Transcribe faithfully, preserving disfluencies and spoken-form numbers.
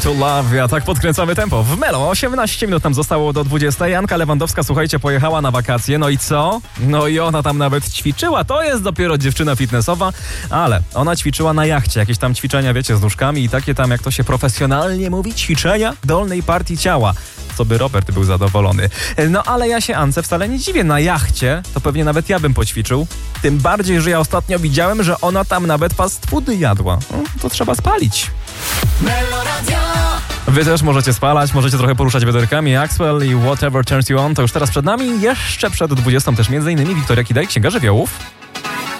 To Love, ja tak podkręcamy tempo. W Melo osiemnaście minut nam zostało do dwudziestej. Janka Lewandowska, słuchajcie, pojechała na wakacje. No i co? No i ona tam nawet ćwiczyła. To jest dopiero dziewczyna fitnessowa, ale ona ćwiczyła na jachcie. Jakieś tam ćwiczenia, wiecie, z nóżkami i takie tam, jak to się profesjonalnie mówi, ćwiczenia dolnej partii ciała. Co by Robert był zadowolony. No ale ja się Ance wcale nie dziwię. Na jachcie to pewnie nawet ja bym poćwiczył. Tym bardziej, że ja ostatnio widziałem, że ona tam nawet fast foody jadła. No, to trzeba spalić. Wy też możecie spalać, możecie trochę poruszać bioderkami. Axwell i Whatever Turns You On to już teraz przed nami. Jeszcze przed dwudziestą też między innymi Wiktoria Kidaj, Księga Żywiołów.